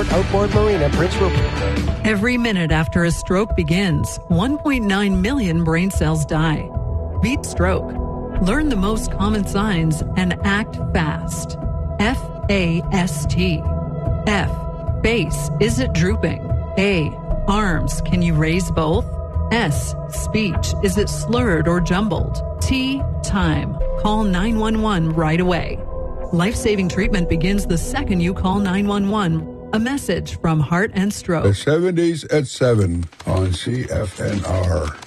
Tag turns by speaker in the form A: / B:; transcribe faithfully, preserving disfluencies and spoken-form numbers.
A: Resort Outboard Marina, Prince Rupert.
B: Every minute after a stroke begins, one point nine million brain cells die. Beat stroke. Learn the most common signs and act fast. F A S T. F. Face. Is it drooping? A. Arms. Can you raise both? S. Speech. Is it slurred or jumbled? T. Time. Call nine one one right away. Life-saving treatment begins the second you call nine one one. A message from Heart and Stroke.
C: The seventies at seven on C F N R.